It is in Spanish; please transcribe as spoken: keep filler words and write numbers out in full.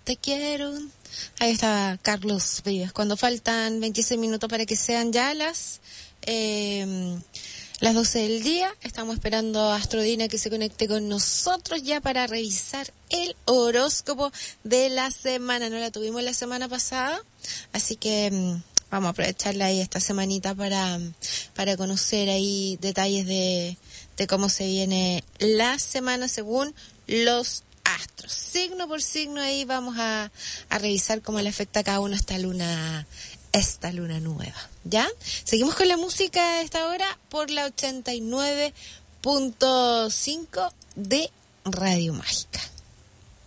te quiero. Ahí estaba Carlos Vives. Cuando faltan veintiséis minutos para que sean ya las eh, las doce del día, estamos esperando a Astrodina que se conecte con nosotros ya para revisar el horóscopo de la semana. No la tuvimos la semana pasada, así que um, vamos a aprovecharla ahí esta semanita para, para conocer ahí detalles de, de cómo se viene la semana según los astros. Signo por signo ahí vamos a, a revisar cómo le afecta a cada uno esta luna, esta luna nueva. ¿Ya? Seguimos con la música a esta hora por la ochenta y nueve punto cinco de Radio Mágica.